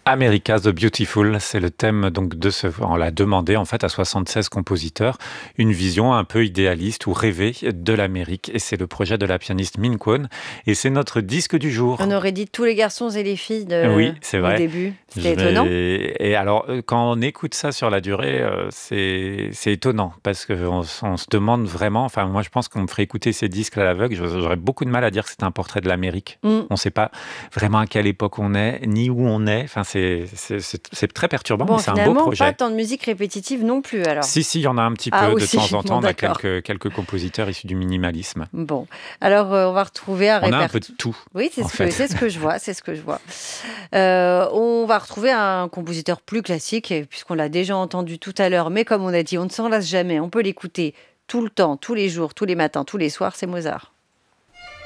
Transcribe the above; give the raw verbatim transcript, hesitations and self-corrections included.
America the Beautiful, c'est le thème donc de ce. On l'a demandé en fait à soixante-seize compositeurs, une vision un peu idéaliste ou rêvée de l'Amérique. Et c'est le projet de la pianiste Min Kwon. Et c'est notre disque du jour. On aurait dit tous les garçons et les filles de... Oui, c'est au vrai. début. Je C'était étonnant. vais- Et alors, euh, quand on écoute ça sur la durée, euh, c'est c'est étonnant parce qu'on on se demande vraiment. Enfin, moi, je pense qu'on me ferait écouter ces disques à l'aveugle. J'aurais beaucoup de mal à dire que c'est un portrait de l'Amérique. Mm. On ne sait pas vraiment à quelle époque on est, ni où on est. Enfin, c'est c'est- c'est- c'est très perturbant, mais Bon, c'est un beau finalement, pas projet. tant de musique répétitive non plus, alors. Si, si, il y en a un petit Ah, peu de aussi. temps en Bon, temps. On a d'accord. quelques, quelques compositeurs issus du minimalisme. Bon, alors euh, on va retrouver un On a un peu de répertoire. tout, Oui, c'est en ce que fait. c'est ce que je vois, c'est ce que je vois. Euh, on va retrouver un compositeur plus classique, et puisqu'on l'a déjà entendu tout à l'heure, mais comme on a dit, on ne s'en lasse jamais, on peut l'écouter tout le temps, tous les jours, tous les matins, tous les soirs, c'est Mozart.